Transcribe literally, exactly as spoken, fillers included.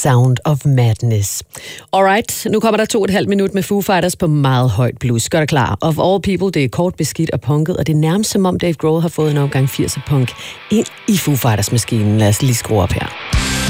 Sound of Madness. Alright, nu kommer der to og et halvt minut med Foo Fighters på meget højt blues. Gør dig klar. Of All People, det er kort, beskidt og punket, og det er nærmest som om Dave Grohl har fået en omgang firser punk ind i Foo Fighters-maskinen. Lad os lige skrue op her.